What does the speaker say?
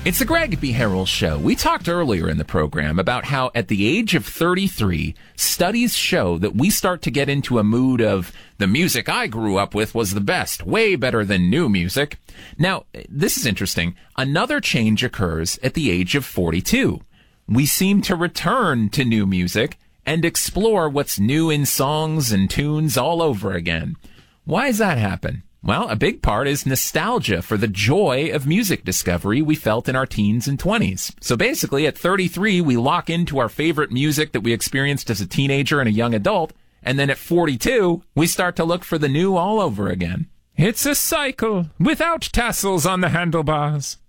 It's the Greg B. Harrell Show. We talked earlier in the program about how at the age of 33, studies show that we start to get into a mood of the music I grew up with was the best, way better than new music. Now, this is interesting. Another change occurs at the age of 42. We seem to return to new music and explore what's new in songs and tunes all over again. Why does that happen? Well, a big part is nostalgia for the joy of music discovery we felt in our teens and 20s. So basically, at 33, we lock into our favorite music that we experienced as a teenager and a young adult, and then at 42, we start to look for the new all over again. It's a cycle without tassels on the handlebars.